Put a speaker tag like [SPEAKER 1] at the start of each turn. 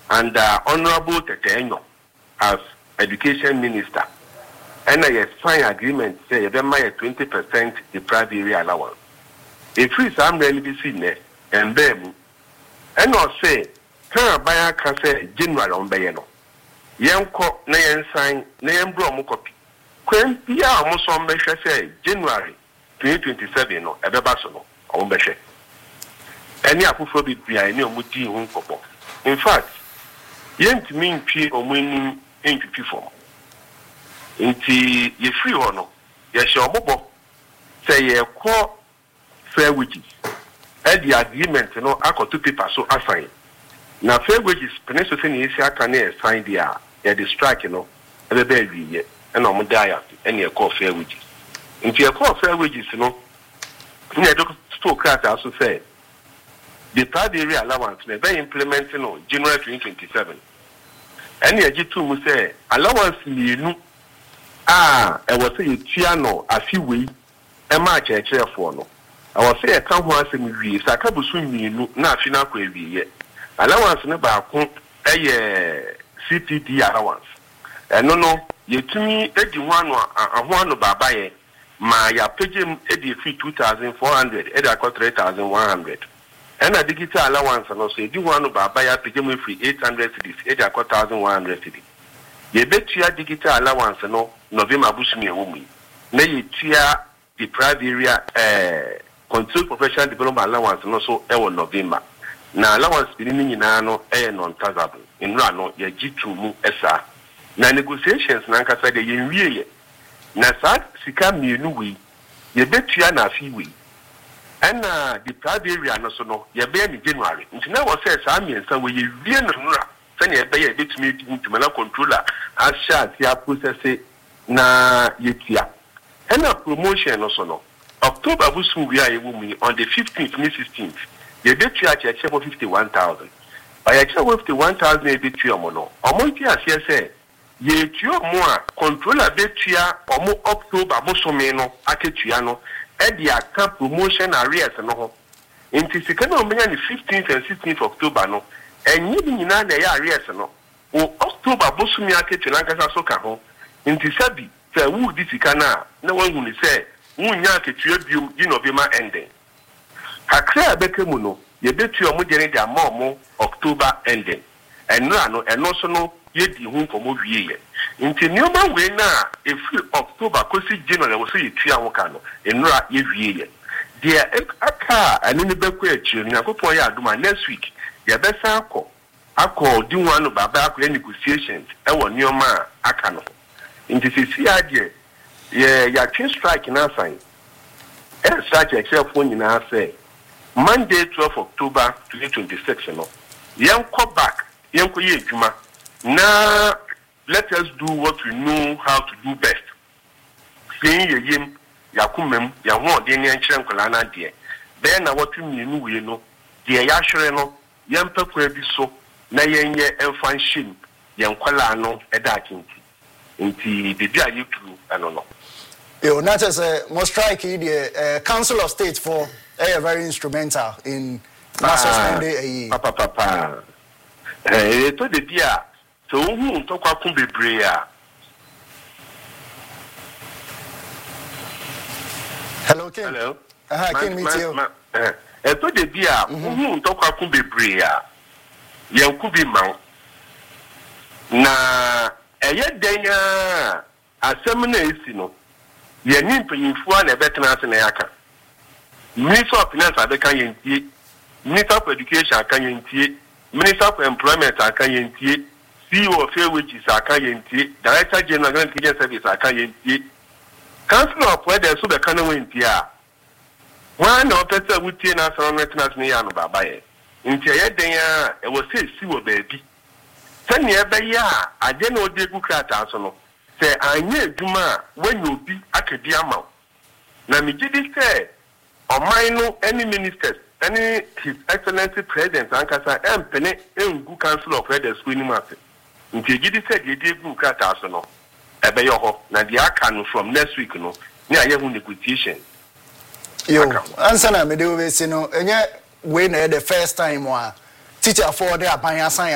[SPEAKER 1] and Honorable Tetenyo as Education Minister. And I sign agreement say you my 20% deprived area allowance. If we some really seen there and them and not say can buy can say general on bayano. Yanko na sign na bro mo copy. When ya almost on measure say January 2027 no ebeba so no on measure. Any apufo bi bia ni omuti hu nkopọ. In fact, yentimi ntwi omuni ntwi form. Inti ye free ho no ye hye obobo say ye call fair wages. The agreement no akoto paper so assign. Na fair wages peneso se ni isi aka na assign dia ye the strike no ebebe awiye na omo dia and ye call fair wages. Inti ye call fair wages no ni edo to class also say the private area allowance may be implementing on January 2027. And ye jitu mu say allowance mienu e was say tiano afiwe e ma cheche for no. I was say account ho asem wie saka busu mienu na afina kwa wiye. Allowance ne ba ko CPD allowance. No yetumi edi ho ano baba ye ma ya pegem edi fi 2400 edi akọ 3100. And a digital allowance and also do one baba ya pegem free 800 cities edi akọ 1100 cities. Ye betia digital allowance no November busumi ewumi. Na ye tia the private area control professional development allowance no so ewo November. Na allowance bi ni nyina no non taxable. Inra no ye gitu mu esa. Na negotiations na nkasa de ye nwie ye. Na sa sika mienu wi ye betua na afi wi. And the private area no so no ye be in January. Nti na wo say sa miensa we ye wie no nura. Say ye be ye betumi ntuma na controller asha tia process na ye tia. And a promotion no so no. October busu we are on the 15th and 16th. Ye betua check for 51,000. By a check 51,000 e betua mo no. Omonti asie say ye tuo mo a controller betua omo October mo so me no aketua no e dia ka promotion arrears no ho. Inti sika na omenya ni 15th and 16th October no enyi ni nyina na ya arrears no o October bo so me aketua na nkasa so ka ho. Inti sabi say wu di sika na wanhu ni say wunya aketua biom di November ending. Kakra bekemu no ye betua mo de dia mo October ending. Eno so no ye di hu komo wie ye. Nti nioma we na efi October kosi January wo so ye tua ho ka no enura ye wie ye. De aka ani ne bekọ echi ni akopon ya aduma next week ye besa akọ di wanu baba akọ negotiations e wo nioma aka no. Nti sisi ade ye ya twin strike na sign. Strike except for nyina say Monday 12 October 2026 no. Yanko back yanko ye adwuma. Now, let us do what we know how to do best. Saying ye yim, yakumem, ya won de ni enkyere nkola na de. Be na what we mean we no, de ya hwere no, yempa kwa bi so na yenye emfa nhim, ye nkola no eda akinti. Nti bibi a yeturu ano no.
[SPEAKER 2] Yo, not as a most striking the Council of State for very instrumental in suspending a
[SPEAKER 1] papa. To the dia so who talk akun bebre a.
[SPEAKER 2] Hello King.
[SPEAKER 1] Hello.
[SPEAKER 2] King meet you.
[SPEAKER 1] To the dia who talk akun bebre a. Yanku bi ma. Na eye denya asem na esi no. Ye ni mpanyinfo na ebetena ase na yaka. Minister of Finance abeka yentie. Minister of Education aka yentie. Minister for Employment aka yentie. CEO of Fair Wages aka yentie. Director General Grant Agent Service aka yentie. Council of Weather so be kana wentie a. One of person wutie na so no tenas ne ya no baba ye. Nti ye den a e wo se si wo baabi. Sani e be ya ade na odi egu krata so no. Se anye adwuma when obi akadi ama. Na mi gidi se oman no any ministers any His Excellency President ankasa empene engu Council of Elders ko ni mate. Nti gidi se de edi egu krata so no. Ebe yo ho na de aka no from next week no. Ni aye hu negotiation.
[SPEAKER 2] Yo, answer na me de we say no enye we na the first time wa teacher for the aban asan